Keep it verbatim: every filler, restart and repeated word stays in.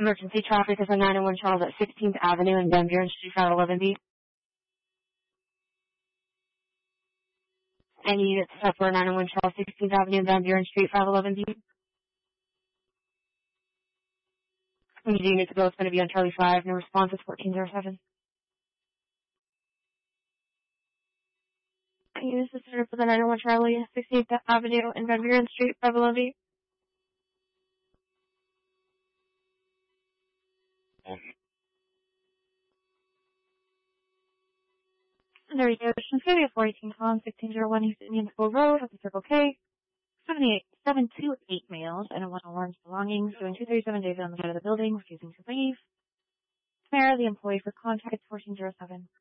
Emergency traffic is on nine oh one Charles at sixteenth Avenue and Van Buren Street, five eleven B. Any units set for nine oh one Charles, sixteenth Avenue and Van Buren Street, five eleven B. Any unit to go is going to be on Charlie five. No response is fourteen oh seven. Use the center for the nine oh one Charlie, sixteenth Avenue and Van Buren Street, five eleven B. There you go. It's going to be a four eighteen Tom, sixteen oh one East Indian School Road, up to Circle K. seventy-eight, seven two eight males, and one alarm's belongings, doing two thirty-seven days on the side of the building, refusing to leave. Mayor, the employee for contact, fourteen oh seven.